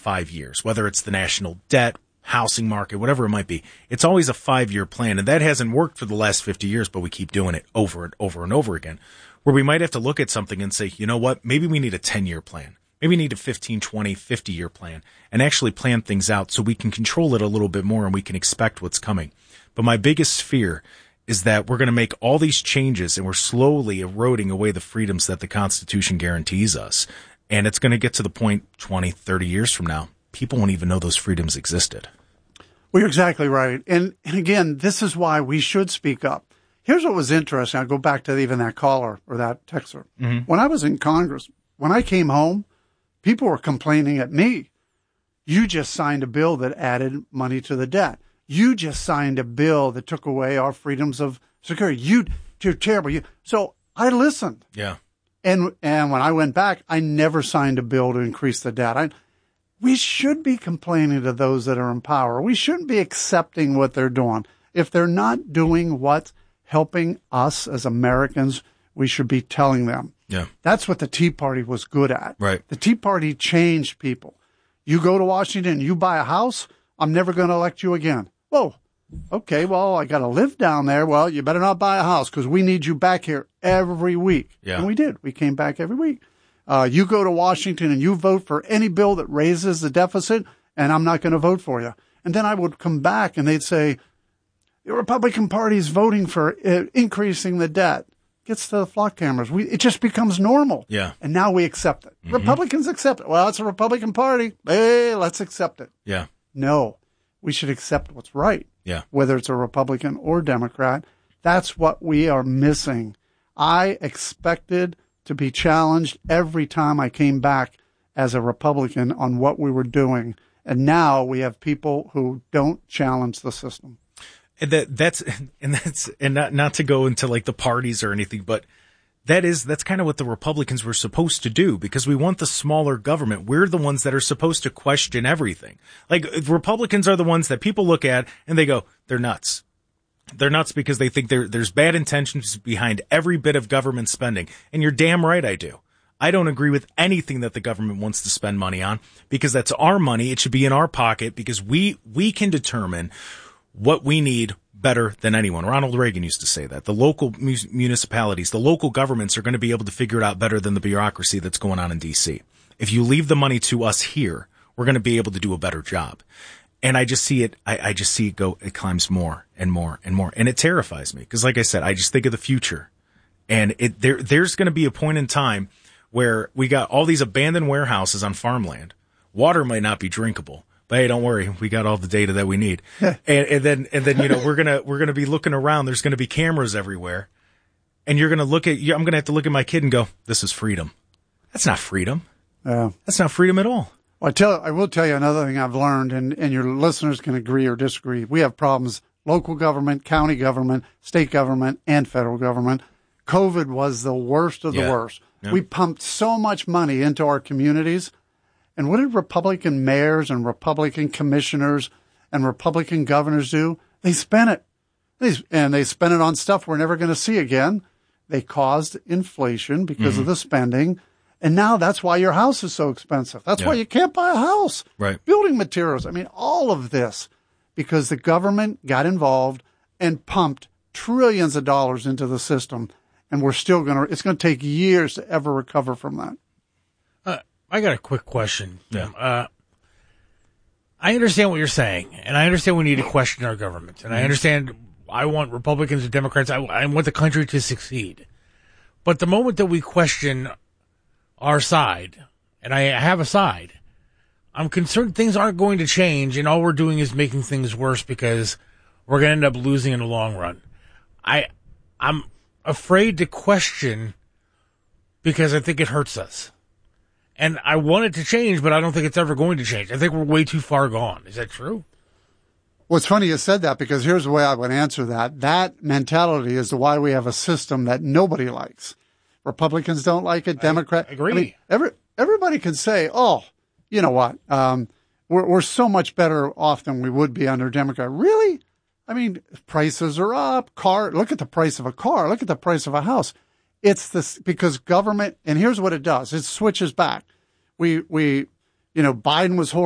5 years, whether it's the national debt, housing market, whatever it might be. It's always a 5-year plan, and that hasn't worked for the last 50 years, but we keep doing it over and over and over again, where we might have to look at something and say, you know what, maybe we need a 10-year plan. Maybe we need a 15, 20, 50-year plan and actually plan things out so we can control it a little bit more and we can expect what's coming. But my biggest fear is that we're going to make all these changes and we're slowly eroding away the freedoms that the Constitution guarantees us. And it's going to get to the point 20, 30 years from now, people won't even know those freedoms existed. Well, you're exactly right. And again, this is why we should speak up. Here's what was interesting. I'll go back to even that caller or that texter. Mm-hmm. When I was in Congress, when I came home, people were complaining at me. You just signed a bill that added money to the debt. You just signed a bill that took away our freedoms of security. You're terrible. So I listened. Yeah. And when I went back, I never signed a bill to increase the debt. We should be complaining to those that are in power. We shouldn't be accepting what they're doing. If they're not doing what's helping us as Americans, we should be telling them. Yeah. That's what the Tea Party was good at. Right. The Tea Party changed people. You go to Washington, you buy a house, I'm never going to elect you again. Whoa. Okay, well, I got to live down there. Well, you better not buy a house because we need you back here every week. Yeah. And we did. We came back every week. You go to Washington and you vote for any bill that raises the deficit, and I'm not going to vote for you. And then I would come back and they'd say, the Republican Party is voting for increasing the debt. Gets to the flock cameras. It just becomes normal. Yeah. And now we accept it. Mm-hmm. Republicans accept it. Well, it's a Republican Party. Hey, let's accept it. Yeah. No, we should accept what's right. Yeah. Whether it's a Republican or Democrat. That's what we are missing. I expected to be challenged every time I came back as a Republican on what we were doing. And now we have people who don't challenge the system. And that's not to go into like the parties or anything, but that's kind of what the Republicans were supposed to do because we want the smaller government. We're the ones that are supposed to question everything. Like Republicans are the ones that people look at and they go, they're nuts. They're nuts because they think there's bad intentions behind every bit of government spending. And you're damn right I do. I don't agree with anything that the government wants to spend money on because that's our money. It should be in our pocket because we can determine what we need better than anyone. Ronald Reagan used to say that. The local municipalities, the local governments are going to be able to figure it out better than the bureaucracy that's going on in D.C. If you leave the money to us here, we're going to be able to do a better job. And I just see it, I just see it go, it climbs more and more and more. And it terrifies me because like I said, I just think of the future. And there's going to be a point in time where we got all these abandoned warehouses on farmland. Water might not be drinkable. But hey, don't worry, we got all the data that we need. and then we're gonna be looking around. There's gonna be cameras everywhere, and you're gonna I'm gonna have to look at my kid and go, "This is freedom." That's not freedom. That's not freedom at all. Well, I will tell you another thing I've learned, and your listeners can agree or disagree. We have problems: local government, county government, state government, and federal government. COVID was the worst of the worst. Yeah. We pumped so much money into our communities. And what did Republican mayors and Republican commissioners and Republican governors do? They spent it. They spent it on stuff we're never going to see again. They caused inflation because of the spending. And now that's why your house is so expensive. That's why you can't buy a house. Right. Building materials. I mean, all of this because the government got involved and pumped trillions of dollars into the system. And it's going to take years to ever recover from that. I got a quick question. Yeah. I understand what you're saying, and I understand we need to question our government, and I understand I want Republicans and Democrats, I want the country to succeed. But the moment that we question our side, and I have a side, I'm concerned things aren't going to change, and all we're doing is making things worse because we're going to end up losing in the long run. I'm afraid to question because I think it hurts us. And I want it to change, but I don't think it's ever going to change. I think we're way too far gone. Is that true? Well, it's funny you said that because here's the way I would answer that. That mentality is why we have a system that nobody likes. Republicans don't like it. Democrats. I agree. I mean, everybody can say, oh, you know what? We're so much better off than we would be under Democrat. Really? I mean, prices are up. Look at the price of a car. Look at the price of a house. It's this because government, and here's what it does. It switches back. Biden was horrible.